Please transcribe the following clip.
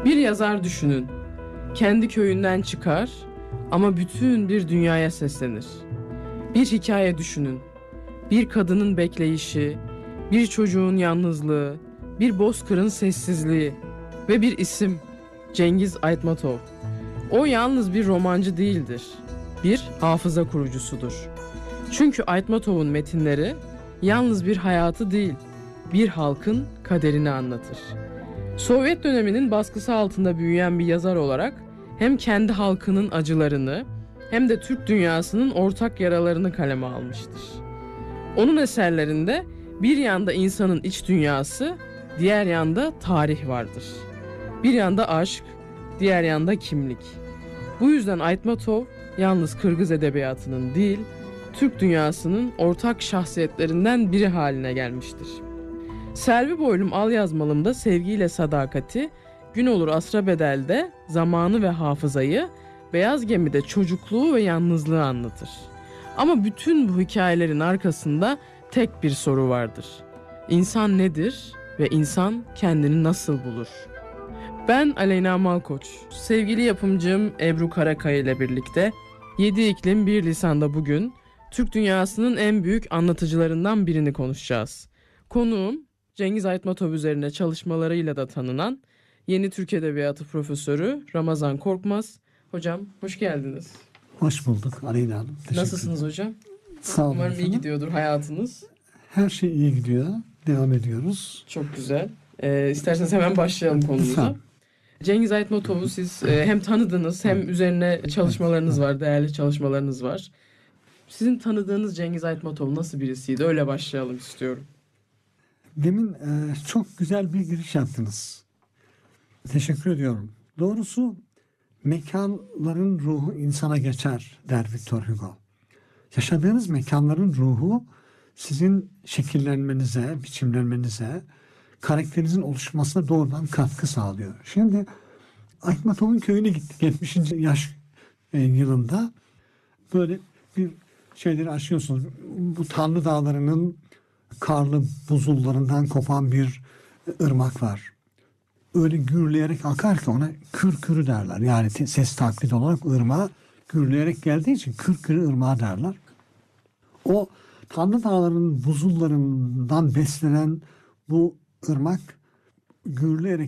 Bir yazar düşünün. Kendi köyünden çıkar ama bütün bir dünyaya seslenir. Bir hikaye düşünün. Bir kadının bekleyişi, bir çocuğun yalnızlığı, bir bozkırın sessizliği ve bir isim, Cengiz Aytmatov. O yalnız bir romancı değildir. Bir hafıza kurucusudur. Çünkü Aytmatov'un metinleri yalnız bir hayatı değil, bir halkın kaderini anlatır. Sovyet döneminin baskısı altında büyüyen bir yazar olarak hem kendi halkının acılarını hem de Türk dünyasının ortak yaralarını kaleme almıştır. Onun eserlerinde bir yanda insanın iç dünyası, diğer yanda tarih vardır. Bir yanda aşk, diğer yanda kimlik. Bu yüzden Aytmatov yalnız Kırgız edebiyatının değil, Türk dünyasının ortak şahsiyetlerinden biri haline gelmiştir. Selvi Boylum Al Yazmalım'da sevgiyle sadakati, Gün Olur Asra Bedel'de zamanı ve hafızayı, Beyaz Gemi'de çocukluğu ve yalnızlığı anlatır. Ama bütün bu hikayelerin arkasında tek bir soru vardır. İnsan nedir ve insan kendini nasıl bulur? Ben Aleyna Malkoç, sevgili yapımcım Ebru Karakaya ile birlikte 7 iklim bir lisanda bugün Türk dünyasının en büyük anlatıcılarından birini konuşacağız. Konuğum Cengiz Aytmatov üzerine çalışmalarıyla da tanınan Yeni Türk Edebiyatı Profesörü Ramazan Korkmaz. Hocam hoş geldiniz. Hoş bulduk Aleyna Hanım. Nasılsınız hocam? Sağ olun. Umarım iyi gidiyordur hayatınız. Her şey iyi gidiyor. Devam ediyoruz. Çok güzel. İsterseniz hemen başlayalım konumuza. Cengiz Aytmatov'u siz hem tanıdınız hem üzerine çalışmalarınız var, değerli çalışmalarınız var. Sizin tanıdığınız Cengiz Aytmatov nasıl birisiydi? Öyle başlayalım istiyorum. Demin çok güzel bir giriş yaptınız. Teşekkür ediyorum. Doğrusu mekanların ruhu insana geçer der Victor Hugo. Yaşadığınız mekanların ruhu sizin şekillenmenize, biçimlenmenize, karakterinizin oluşmasına doğrudan katkı sağlıyor. Şimdi Aytmatov'un köyüne gittik 70. yaş yılında. Böyle bir şeyleri aşıyorsunuz. Bu Tanrı Dağları'nın karlı buzullarından kopan bir ırmak var. Öyle gürleyerek akar ki ona kür kürü derler. Yani ses taklidi olarak ırmağa gürleyerek geldiği için kür kürü ırmağı derler. O Tanrı Dağları'nın buzullarından beslenen bu ırmak gürleyerek